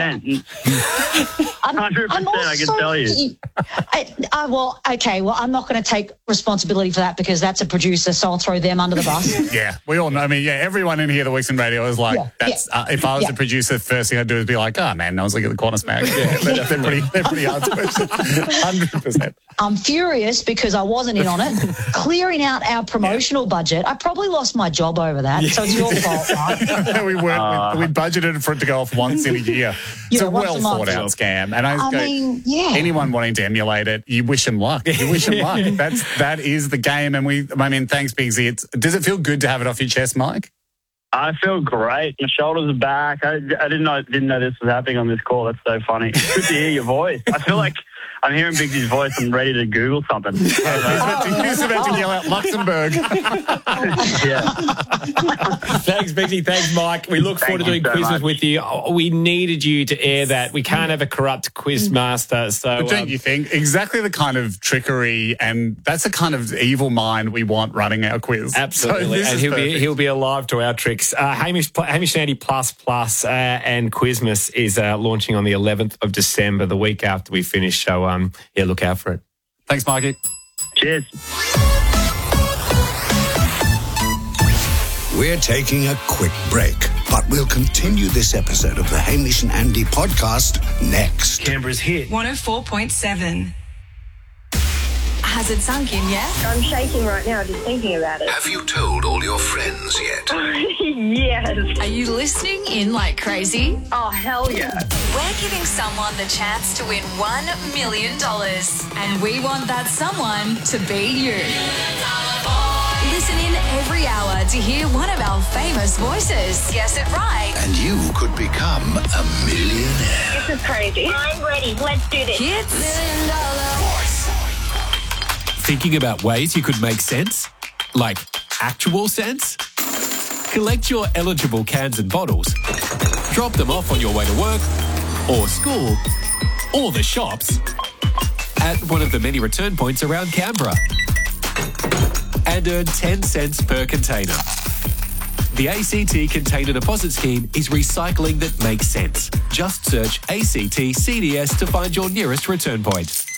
100%. I'm 100%, I can tell you. Well, I'm not going to take responsibility for that because that's a producer, so I'll throw them under the bus. Yeah, we all know. I mean, everyone in here that works in radio is like, if I was a producer, the first thing I'd do is be like, oh, man, no one's looking at the Qantas mag. Yeah, they're pretty hard to push. 100%. I'm furious because I wasn't in on it. Clearing out our promotional budget, I probably lost my job over that, so it's your fault, Mark. We budgeted for it to go off once in a year. It's a well thought out scam. And anyone wanting to emulate it, you wish them luck. That is the game. And thanks, Bigsy. Does it feel good to have it off your chest, Mike? I feel great. My shoulders are back. I didn't know this was happening on this call. That's so funny. It's good to hear your voice. I feel like I'm hearing Bigsy's voice. I'm ready to Google something. He's about to yell out Luxembourg. Thanks, Bigsy. Thanks, Mike. We look forward to doing quizzes with you. We needed you to air that. We can't have a corrupt quiz master. So, but don't you think? Exactly the kind of trickery and that's the kind of evil mind we want running our quiz. Absolutely. So and he'll be alive to our tricks. Hamish and Andy Plus and Quizmas is launching on the 11th of December, the week after we finish. So, look out for it. Thanks, Mikey. Cheers. We're taking a quick break, but we'll continue this episode of the Hamish and Andy podcast next. Canberra's hit 104.7. Has it sunk in yet? I'm shaking right now just thinking about it. Have you told all your friends yet? Yes. Are you listening in like crazy? Oh, hell yeah. We're giving someone the chance to win $1 million. And we want that someone to be you. Listen in every hour to hear one of our famous voices. Guess it right. And you could become a millionaire. This is crazy. I'm ready. Let's do this. Kids. $1 million. Thinking about ways you could make sense? Like actual sense? Collect your eligible cans and bottles, drop them off on your way to work or school or the shops at one of the many return points around Canberra and earn 10 cents per container. The ACT Container Deposit Scheme is recycling that makes sense. Just search ACT CDS to find your nearest return point.